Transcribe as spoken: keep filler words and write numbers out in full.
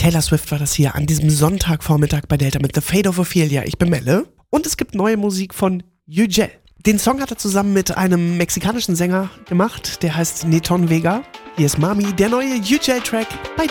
Taylor Swift war das hier an diesem Sonntagvormittag bei Delta mit The Fate of Ophelia. Ich bin Melle. Und es gibt neue Musik von Yücel. Den Song hat er zusammen mit einem mexikanischen Sänger gemacht, der heißt Neton Vega. Hier ist Mami, der neue Yücel-Track bei